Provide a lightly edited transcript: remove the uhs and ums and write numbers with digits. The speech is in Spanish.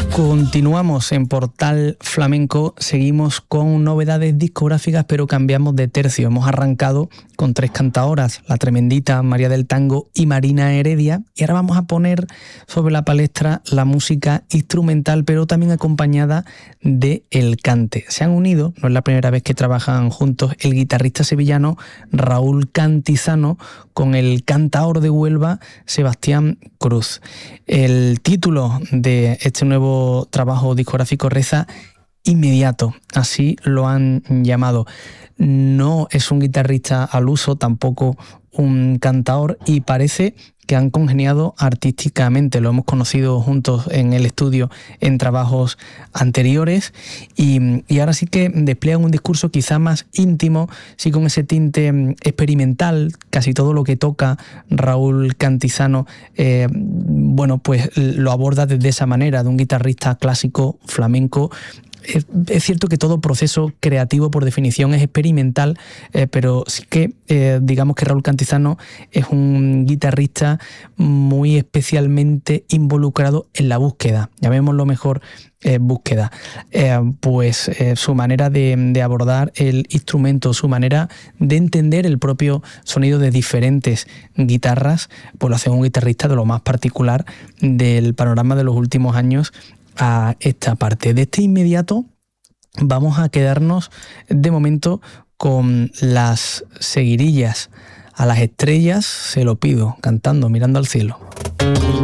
Continuamos en Portal Flamenco, seguimos con novedades discográficas, pero cambiamos de tercio. Hemos arrancado con 3 cantaoras, la tremendita María del Tango y Marina Heredia, y ahora vamos a poner sobre la palestra la música instrumental, pero también acompañada de el cante. Se han unido, no es la primera vez que trabajan juntos, el guitarrista sevillano Raúl Cantizano con el cantaor de Huelva Sebastián Cruz. El título de este nuevo trabajo discográfico reza Inmediato, así lo han llamado. No es un guitarrista al uso, tampoco un cantaor, y parece que han congeniado artísticamente. Lo hemos conocido juntos en el estudio en trabajos anteriores y ahora sí que despliegan un discurso quizá más íntimo, sí, con ese tinte experimental. Casi todo lo que toca Raúl Cantizano, pues lo aborda desde esa manera, de un guitarrista clásico flamenco. Es cierto que todo proceso creativo por definición es experimental, pero sí que digamos que Raúl Cantizano es un guitarrista muy especialmente involucrado en la búsqueda, llamémoslo mejor búsqueda. Su manera de abordar el instrumento, su manera de entender el propio sonido de diferentes guitarras, pues lo hace un guitarrista de lo más particular del panorama de los últimos años a esta parte. De este Inmediato vamos a quedarnos de momento con las seguirillas. A las estrellas se lo pido, cantando, mirando al cielo.